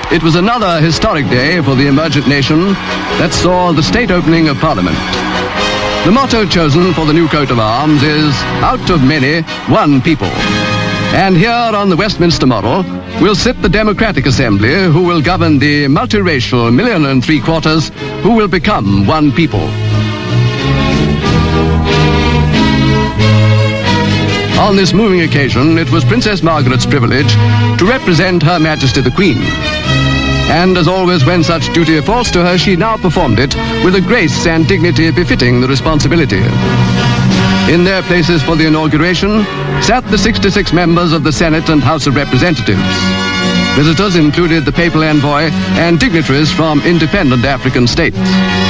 It was another historic day for the emergent nation that saw the state opening of Parliament. The motto chosen for the new coat of arms is, out of many, one people. And here on the Westminster model will sit the Democratic Assembly, who will govern the multiracial 1.75 million who will become one people. On this moving occasion, it was Princess Margaret's privilege to represent Her Majesty the Queen. And as always, when such duty falls to her, she now performed it with a grace and dignity befitting the responsibility. In their places for the inauguration sat the 66 members of the Senate and House of Representatives. Visitors included the papal envoy and dignitaries from independent African states.